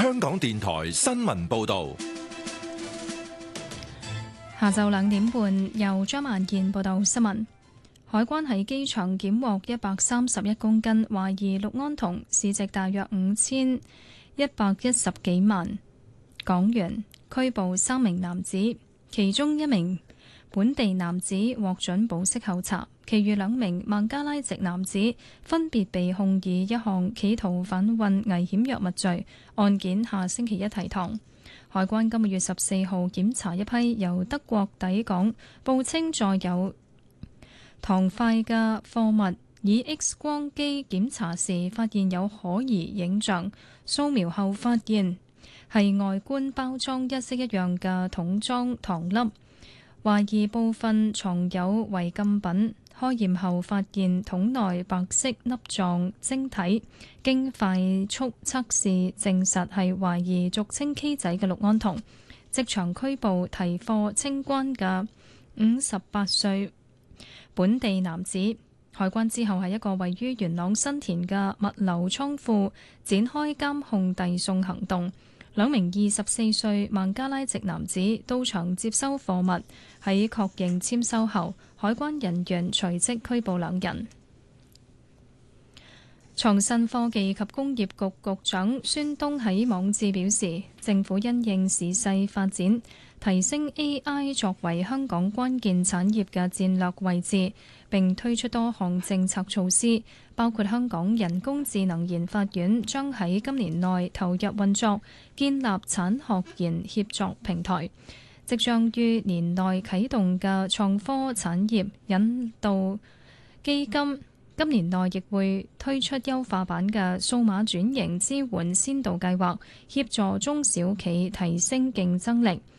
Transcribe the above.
香港電台新聞報道。 下晝2點半，由張萬健報道新聞。海關喺機場檢獲131公斤懷疑氯胺酮，市值大約5110幾萬港元，拘捕3名男子，其中1名本地男子獲准保釋候查，其餘2名孟加拉籍男子分別被控以一項企圖販運危險藥物罪，案件下星期一提堂。海關今個月14號檢查一批由德國抵港，報稱載有糖塊嘅貨物，以 X 光機檢查時發現有可疑影像，掃描後發現係外觀包裝一式一樣嘅桶裝糖粒，懷疑部分藏有違禁品。開驗後發現桶內白色粒狀晶體，經快速測試證實係懷疑俗稱 K 仔嘅氯胺酮，即場拘捕提貨清關嘅58歲本地男子。海關之後喺一個位於元朗新田嘅物流倉庫展開監控遞送行動。2名24歲孟加拉籍男子到場接收貨物，喺確認簽收後，海關人員隨即拘捕2人。創新科技及工業局局長孫東喺網誌表示，政府因應時勢發展，提升 AI 作為香港關鍵產業嘅戰略位置，並推出多項政策措施，包括香港人工智能研發院將喺今年內投入運作，建立產學研協作平台；即將於年內啟動嘅創科產業引導基金，今年內亦會推出優化版嘅數碼轉型支援先導計劃，協助中小企提升競爭力。